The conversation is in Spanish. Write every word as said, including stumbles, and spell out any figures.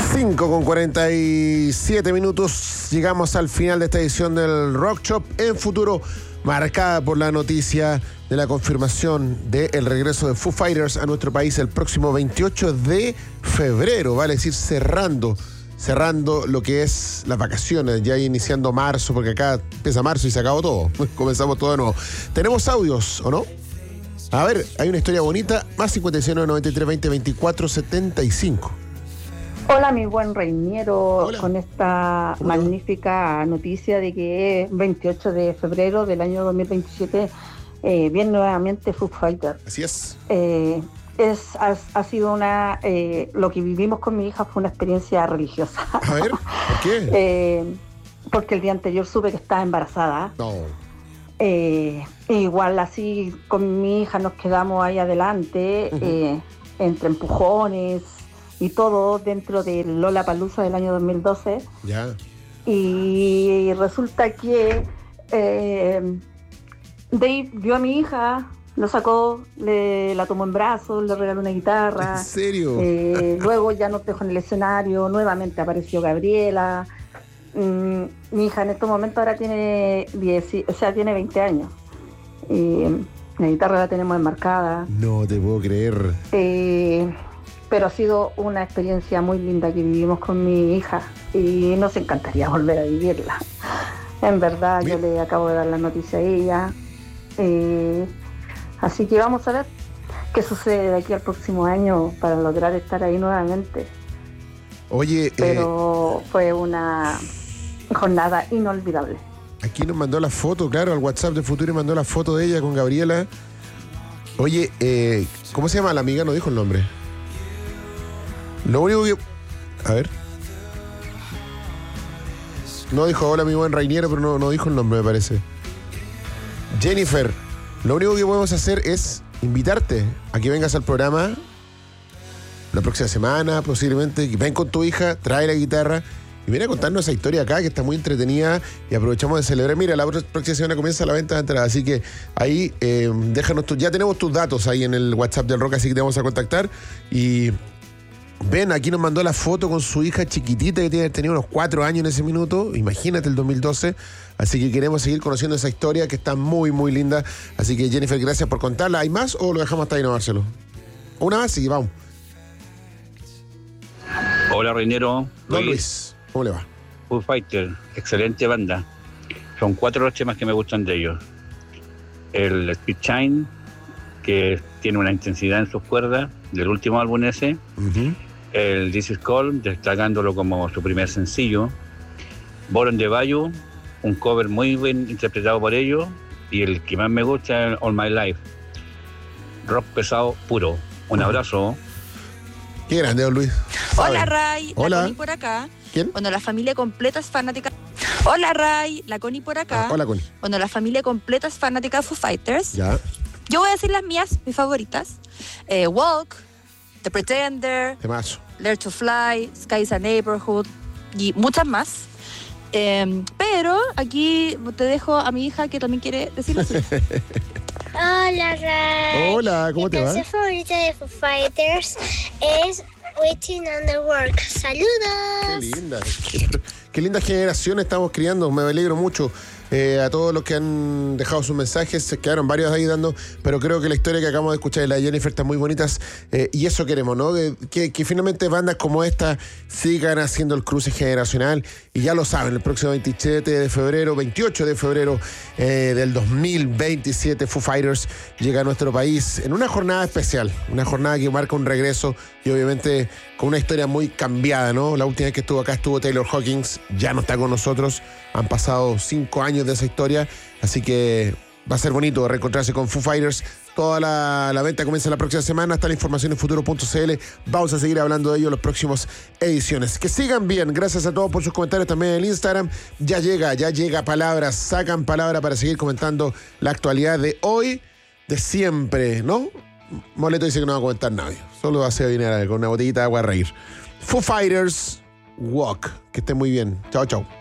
cinco con cuarenta y siete minutos. Llegamos al final de esta edición del Rock Shop en Futuro, marcada por la noticia de la confirmación del regreso de Foo Fighters a nuestro país el próximo veintiocho de febrero, vale decir cerrando, cerrando lo que es las vacaciones, ya iniciando marzo, porque acá empieza marzo y se acabó todo, comenzamos todo de nuevo. ¿Tenemos audios o no? A ver, hay una historia bonita, más cincuenta y seis, noventa y tres, veinte, veinticuatro, setenta y cinco. Hola, mi buen Reiniero, Hola. con esta magnífica noticia de que veintiocho de febrero del año dos mil veintisiete eh, viene nuevamente Foo Fighters. Así es. Eh, es ha, ha sido una, eh, lo que vivimos con mi hija fue una experiencia religiosa. A ver, ¿por qué? eh, porque el día anterior supe que estaba embarazada. No. Eh, igual así con mi hija nos quedamos ahí adelante, uh-huh. eh, entre empujones y todo dentro del Lollapalooza del año dos mil doce. Ya. Y resulta que eh, Dave vio a mi hija, lo sacó, le, la tomó en brazos, le regaló una guitarra. ¿En serio? Eh, luego ya nos dejó en el escenario, nuevamente apareció Gabriela. Mm, mi hija en estos momentos ahora tiene diez, o sea, tiene veinte años. Y la guitarra la tenemos enmarcada. No te puedo creer. Eh, pero ha sido una experiencia muy linda que vivimos con mi hija y nos encantaría volver a vivirla. En verdad, Bien. Yo le acabo de dar la noticia a ella. Eh, así que vamos a ver qué sucede de aquí al próximo año para lograr estar ahí nuevamente. Oye, pero eh, fue una jornada inolvidable. Aquí nos mandó la foto, claro, al WhatsApp de Futuro y mandó la foto de ella con Gabriela. Oye, eh, ¿cómo se llama la amiga? No dijo el nombre. Lo único que... A ver. No dijo hola mi buen Reiniero, pero no, no dijo el nombre, me parece. Jennifer, lo único que podemos hacer es invitarte a que vengas al programa la próxima semana, posiblemente. Ven con tu hija, trae la guitarra y viene a contarnos esa historia acá, que está muy entretenida, y aprovechamos de celebrar. Mira, la próxima semana comienza la venta de entrada, así que ahí eh, déjanos tu, ya tenemos tus datos ahí en el WhatsApp del Rock, así que te vamos a contactar. Y ven, aquí nos mandó la foto con su hija chiquitita que tiene, tenía unos cuatro años en ese minuto, imagínate, el dos mil doce. Así que queremos seguir conociendo esa historia que está muy, muy linda. Así que Jennifer, gracias por contarla. ¿Hay más o lo dejamos hasta ahí, no, Marcelo? Una más y vamos. Hola, Reiniero. Don Luis, ¿cómo le va? Foo Fighters, excelente banda. Son cuatro los temas que me gustan de ellos. El Speed Shine, que tiene una intensidad en sus cuerdas, del último álbum ese. Uh-huh. El This Is Cold, destacándolo como su primer sencillo. Born the Bayou, un cover muy bien interpretado por ellos. Y el que más me gusta es All My Life. Rock pesado puro. Un abrazo. Qué grande, don Luis. Hola, Ray. Hola. La Connie por acá. ¿Quién? Cuando la familia completa es fanática... Hola, Ray. La Connie por acá. Ah, hola, Connie. Cuando la familia completa es fanática de Foo Fighters. Ya. Yo voy a decir las mías, mis favoritas. Eh, Walk, The Pretender, Temazo. Learn to Fly, Sky is a Neighborhood y muchas más. Eh, pero aquí te dejo a mi hija que también quiere decirlo así. Hola, Ray. Hola, ¿cómo Mi te va? canción favorita de Foo Fighters es Waiting on the Work. ¡Saludos! Qué linda. Qué, qué linda generación estamos criando. Me alegro mucho. Eh, a todos los que han dejado sus mensajes, se quedaron varios ahí dando, pero creo que la historia que acabamos de escuchar de la Jennifer está muy bonitas, eh, y eso queremos, ¿no? Que, que, que finalmente bandas como esta sigan haciendo el cruce generacional, y ya lo saben, el próximo veintisiete de febrero, veintiocho de febrero eh, del dos mil veintisiete, Foo Fighters llega a nuestro país en una jornada especial, una jornada que marca un regreso y obviamente con una historia muy cambiada, ¿no? La última vez que estuvo acá estuvo Taylor Hawkins, ya no está con nosotros, han pasado cinco años de esa historia, así que va a ser bonito reencontrarse con Foo Fighters. Toda la, la venta comienza la próxima semana. Está la información en futuro punto c l. Vamos a seguir hablando de ello en las próximas ediciones. Que sigan bien. Gracias a todos por sus comentarios también en el Instagram. Ya llega, ya llega palabras. Sacan palabra para seguir comentando la actualidad de hoy, de siempre, ¿no? Moleto dice que no va a comentar nadie. Solo va a ser dinero con una botellita de agua a reír. Foo Fighters, Walk. Que estén muy bien. Chao, chao.